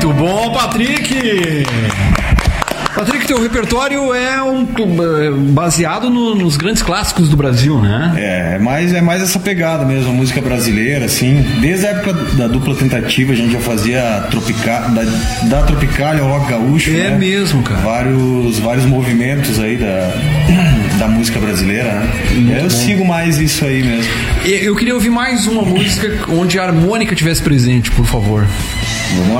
Muito bom, Patrick! Patrick, teu repertório é baseado nos grandes clássicos do Brasil, né? É mais essa pegada mesmo, música brasileira, assim. Desde a época da Dupla Tentativa a gente já fazia da Tropicália ao rock gaúcho. É, né? Mesmo, cara. Vários movimentos aí da música brasileira, né? Eu sigo mais isso aí mesmo. Eu queria ouvir mais uma música onde a harmônica tivesse presente, por favor. Vamos